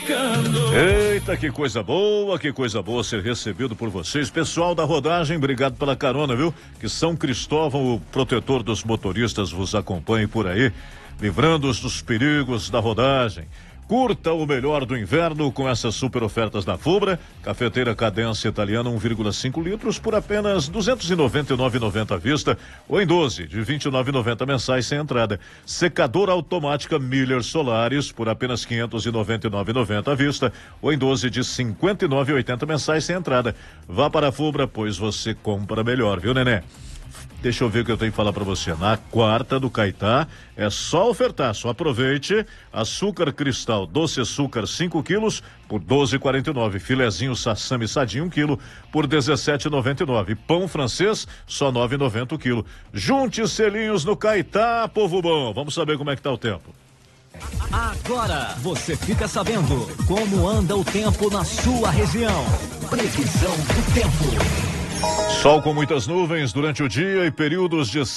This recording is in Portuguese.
Eita, que coisa boa ser recebido por vocês. Pessoal da rodagem, obrigado pela carona, viu? Que São Cristóvão, o protetor dos motoristas, vos acompanhe por aí, livrando-os dos perigos da rodagem. Curta o melhor do inverno com essas super ofertas da Fubra. Cafeteira Cadência Italiana 1,5 litros por apenas R$ 299,90 à vista ou em 12 de R$ 29,90 mensais sem entrada. Secadora automática Miller Solaris por apenas R$ 599,90 à vista ou em 12 de R$ 59,80 mensais sem entrada. Vá para a Fubra, pois você compra melhor, viu, Nenê? Deixa eu ver o que eu tenho que falar para você. Na quarta do Caetá é só ofertar, só aproveite. Açúcar cristal, doce açúcar 5 quilos por 12,49. Filezinho sassami sadia 1 quilo por 17,99. Pão francês só 9,90 o quilo. Junte selinhos no Caetá, povo bom. Vamos saber como é que tá o tempo. Agora você fica sabendo como anda o tempo na sua região. Previsão do tempo. Sol com muitas nuvens durante o dia e períodos de